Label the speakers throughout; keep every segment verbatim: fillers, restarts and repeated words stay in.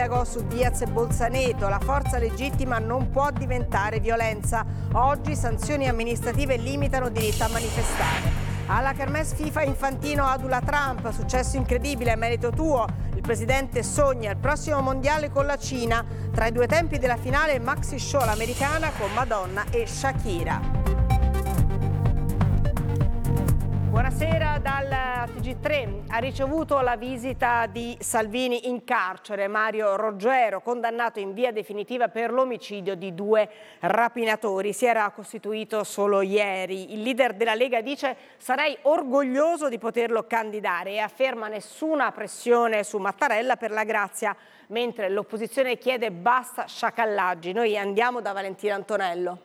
Speaker 1: sindaco su Diaz e Bolzaneto. La forza legittima non può diventare violenza. Oggi sanzioni amministrative limitano diritto a manifestare. Alla kermesse FIFA Infantino adula Trump, successo incredibile, merito tuo. Il presidente sogna il prossimo mondiale con la Cina. Tra i due tempi della finale maxi show l'americana con Madonna e Shakira. Buonasera dal T G tre. Ha ricevuto la visita di Salvini in carcere. Mario Roggero, condannato in via definitiva per l'omicidio di due rapinatori. Si era costituito solo ieri. Il leader della Lega dice: sarei orgoglioso di poterlo candidare, e afferma nessuna pressione su Mattarella per la grazia, mentre l'opposizione chiede basta sciacallaggi. Noi andiamo da Valentina Antonello.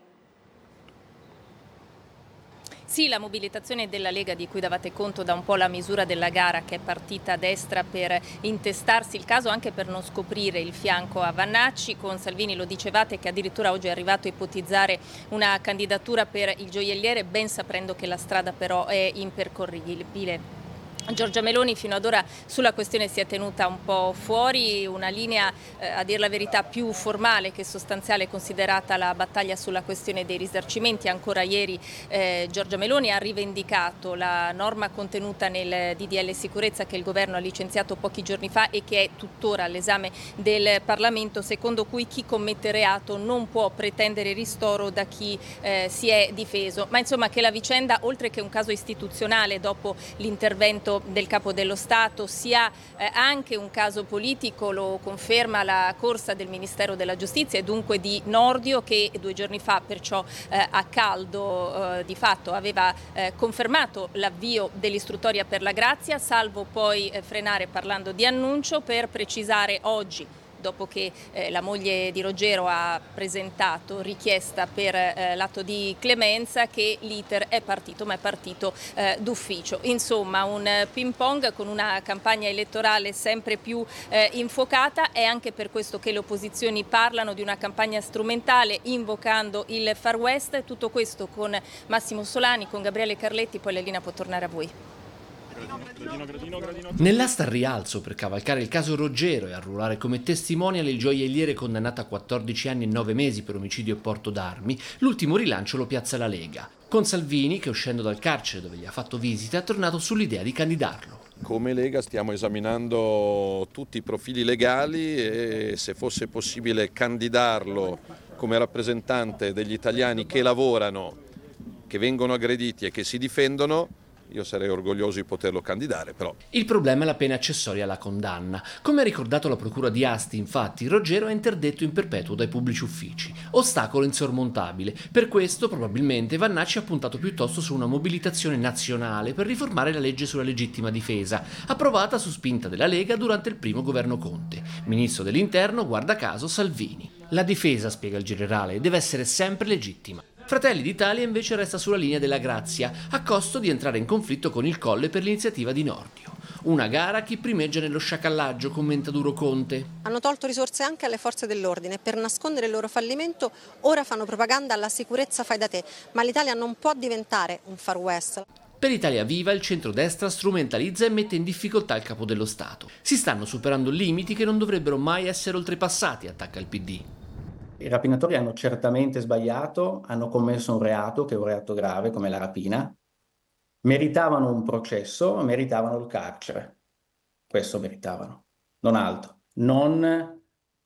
Speaker 2: Sì, la mobilitazione della Lega, di cui davate conto da un po' la misura della gara che è partita a destra per intestarsi il caso, anche per non scoprire il fianco a Vannacci. Con Salvini, lo dicevate, che addirittura oggi è arrivato a ipotizzare una candidatura per il gioielliere, ben sapendo che la strada però è impercorribile. Giorgia Meloni fino ad ora sulla questione si è tenuta un po' fuori, una linea eh, a dir la verità più formale che sostanziale, considerata la battaglia sulla questione dei risarcimenti. Ancora ieri eh, Giorgia Meloni ha rivendicato la norma contenuta nel D D L sicurezza che il governo ha licenziato pochi giorni fa e che è tuttora all'esame del Parlamento, secondo cui chi commette reato non può pretendere ristoro da chi eh, si è difeso. Ma insomma, che la vicenda, oltre che un caso istituzionale dopo l'intervento del Capo dello Stato, sia eh, anche un caso politico, lo conferma la corsa del Ministero della Giustizia e dunque di Nordio, che due giorni fa, perciò eh, a caldo eh, di fatto, aveva eh, confermato l'avvio dell'istruttoria per la grazia, salvo poi eh, frenare parlando di annuncio, per precisare oggi, dopo che eh, la moglie di Roggero ha presentato richiesta per eh, l'atto di clemenza, che l'iter è partito, ma è partito eh, d'ufficio. Insomma, un ping pong con una campagna elettorale sempre più eh, infuocata. È anche per questo che le opposizioni parlano di una campagna strumentale, invocando il Far West. Tutto questo con Massimo Solani, con Gabriele Carletti, poi la linea può tornare a voi.
Speaker 3: Nell'asta al rialzo per cavalcare il caso Roggero e arruolare come testimonial il gioielliere condannato a quattordici anni e nove mesi per omicidio e porto d'armi, l'ultimo rilancio lo piazza la Lega, con Salvini che, uscendo dal carcere dove gli ha fatto visita, è tornato sull'idea di candidarlo.
Speaker 4: Come Lega stiamo esaminando tutti i profili legali e, se fosse possibile, candidarlo come rappresentante degli italiani che lavorano, che vengono aggrediti e che si difendono. Io sarei orgoglioso di poterlo candidare, però.
Speaker 3: Il problema è la pena accessoria alla condanna. Come ha ricordato la procura di Asti, infatti, Roggero è interdetto in perpetuo dai pubblici uffici. Ostacolo insormontabile. Per questo, probabilmente, Vannacci ha puntato piuttosto su una mobilitazione nazionale per riformare la legge sulla legittima difesa, approvata su spinta della Lega durante il primo governo Conte. Ministro dell'Interno, guarda caso, Salvini. La difesa, spiega il generale, deve essere sempre legittima. Fratelli d'Italia invece resta sulla linea della grazia, a costo di entrare in conflitto con il Colle per l'iniziativa di Nordio. Una gara a chi primeggia nello sciacallaggio, commenta Duro Conte.
Speaker 5: Hanno tolto risorse anche alle forze dell'ordine. Per nascondere il loro fallimento ora fanno propaganda alla sicurezza fai da te, ma l'Italia non può diventare un Far West.
Speaker 3: Per Italia Viva il centrodestra strumentalizza e mette in difficoltà il Capo dello Stato. Si stanno superando limiti che non dovrebbero mai essere oltrepassati, attacca il P D.
Speaker 6: I rapinatori hanno certamente sbagliato, hanno commesso un reato che è un reato grave come la rapina, meritavano un processo, meritavano il carcere, questo meritavano, non altro, non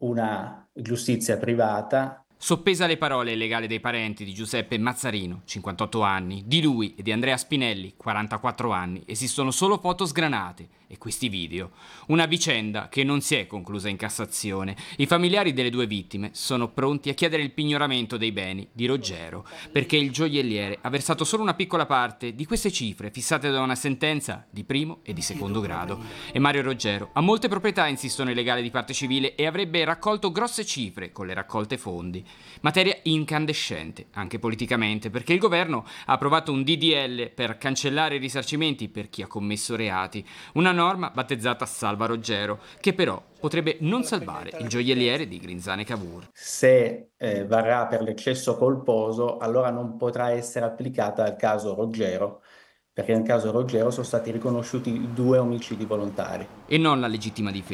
Speaker 6: una giustizia privata.
Speaker 7: Soppesa le parole il legale dei parenti di Giuseppe Mazzarino, cinquantotto anni, di lui e di Andrea Spinelli, quarantaquattro anni. Esistono solo foto sgranate e questi video. Una vicenda che non si è conclusa in Cassazione. I familiari delle due vittime sono pronti a chiedere il pignoramento dei beni di Roggero, perché il gioielliere ha versato solo una piccola parte di queste cifre fissate da una sentenza di primo e di secondo grado. E Mario Roggero ha molte proprietà, insistono i legali di parte civile, e avrebbe raccolto grosse cifre con le raccolte fondi. Materia incandescente, anche politicamente, perché il governo ha approvato un D D L per cancellare i risarcimenti per chi ha commesso reati, una norma battezzata Salva Roggero, che però potrebbe non salvare il gioielliere di Grinzane Cavour.
Speaker 6: Se eh, varrà per l'eccesso colposo, allora non potrà essere applicata al caso Roggero, perché nel caso Roggero sono stati riconosciuti due omicidi volontari.
Speaker 7: E non la legittima difesa.